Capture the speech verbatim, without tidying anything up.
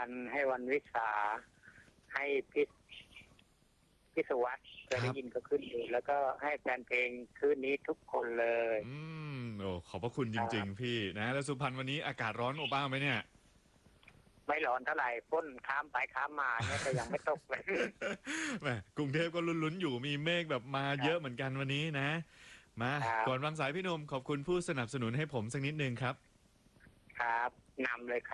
วันให้วันวิสาให้พิษพิศวัตเคยได้ยินก็ขึ้นอยู่แล้วก็ให้แฟนเพลงคืนนี้ทุกคนเลยอืมโอ้ขอบพระคุณจริงๆพี่นะแล้วสุพรรณวันนี้อากาศร้อนอบอ้าวไหมเนี่ยไม่ร้อนเท่าไหร่ฝนข้ามไปข้ามมาเนี่ยก็ยังไม่ตกเลยแหมกรุงเทพก็ลุ้นๆอยู่มีเมฆแบบมาเยอะเหมือนกันวันนี้นะมาก่อนวางสายพี่หนุ่มขอบคุณผู้สนับสนุนให้ผมสักนิดนึงครับครับนำเลยครับ